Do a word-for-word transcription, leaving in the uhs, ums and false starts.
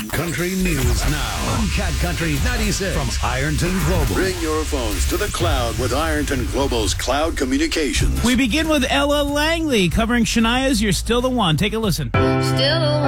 Country News Now on Cat Country ninety-six from Ironton Global. Bring your phones to the cloud with Ironton Global's Cloud Communications. We begin with Ella Langley covering Shania's You're Still the One. Take a listen. Still